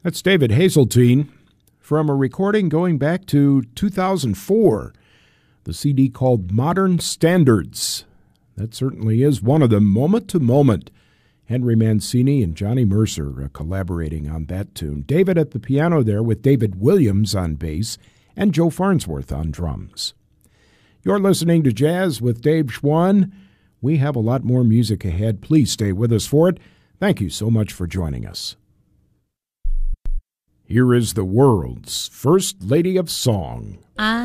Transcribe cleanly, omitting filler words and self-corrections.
That's David Hazeltine from a recording going back to 2004, the CD called Modern Standards. That certainly is one of them, moment to moment. Henry Mancini and Johnny Mercer collaborating on that tune. David at the piano there with David Williams on bass and Joe Farnsworth on drums. You're listening to Jazz with Dave Schwann. We have a lot more music ahead. Please stay with us for it. Thank you so much for joining us. Here is the world's first lady of song.